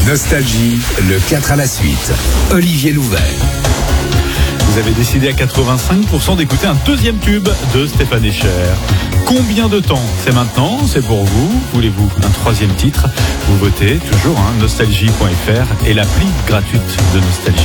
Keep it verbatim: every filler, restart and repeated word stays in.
Nostalgie, le quatre à la suite. Olivier Louvet. Vous avez décidé à quatre-vingt-cinq pour cent d'écouter un deuxième tube de Stéphane Escher. Combien de temps? C'est maintenant, c'est pour vous. Voulez-vous un troisième titre? Vous votez toujours, hein, nostalgie point f r et l'appli gratuite de Nostalgie.